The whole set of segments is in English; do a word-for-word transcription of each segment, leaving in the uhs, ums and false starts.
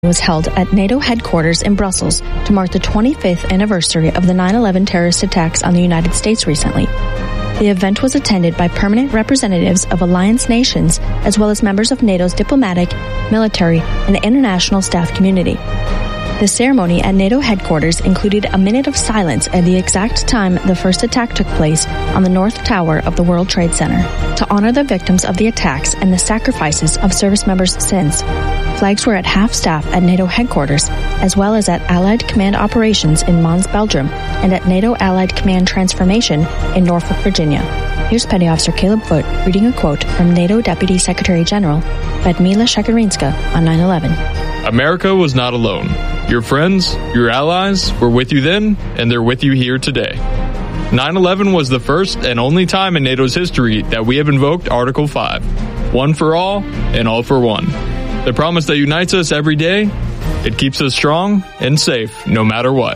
was held at NATO headquarters in Brussels to mark the twenty-fifth anniversary of the nine eleven terrorist attacks on the United States recently. The event was attended by permanent representatives of alliance nations as well as members of NATO's diplomatic, military, and international staff community. The ceremony at NATO headquarters included a minute of silence at the exact time the first attack took place on the North Tower of the World Trade Center to honor the victims of the attacks and the sacrifices of service members since. Flags were at half-staff at NATO headquarters, as well as at Allied Command Operations in Mons, Belgium, and at NATO Allied Command Transformation in Norfolk, Virginia. Here's Petty Officer Caleb Foote reading a quote from NATO Deputy Secretary General Lyudmila Shchegorinska on nine eleven. America was not alone. Your friends, your allies were with you then, and they're with you here today. nine eleven was the first and only time in NATO's history that we have invoked Article five. One for all, and all for one. The promise that unites us every day, it keeps us strong and safe no matter what.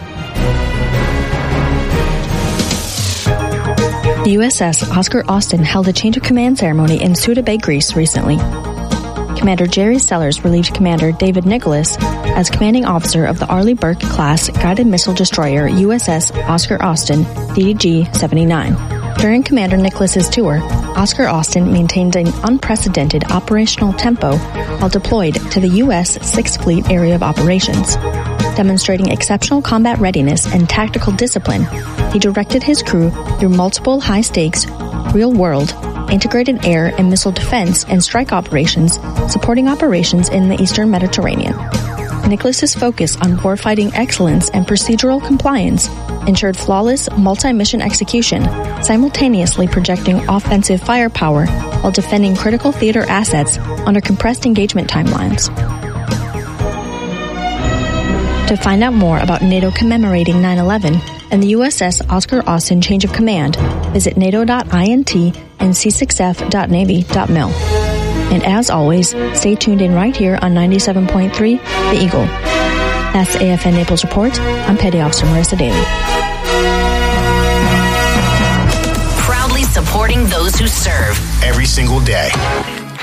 The U S S Oscar Austin held a change of command ceremony in Suda Bay, Greece recently. Commander Jerry Sellers relieved Commander David Nicholas as commanding officer of the Arleigh Burke-class guided missile destroyer U S S Oscar Austin D D G seventy-nine. During Commander Nicholas's tour, Oscar Austin maintained an unprecedented operational tempo while deployed to the U S sixth Fleet Area of Operations. Demonstrating exceptional combat readiness and tactical discipline, he directed his crew through multiple high-stakes, real-world, integrated air and missile defense and strike operations, supporting operations in the Eastern Mediterranean. Nicholas's focus on warfighting excellence and procedural compliance ensured flawless multi-mission execution, simultaneously projecting offensive firepower while defending critical theater assets under compressed engagement timelines. To find out more about NATO commemorating nine eleven and the U S S Oscar Austin change of command, visit nato dot int and c six f dot navy dot mil. And as always, stay tuned in right here on ninety-seven point three The Eagle. That's the A F N Naples Report. I'm Petty Officer Marissa Daly. Proudly supporting those who serve every single day.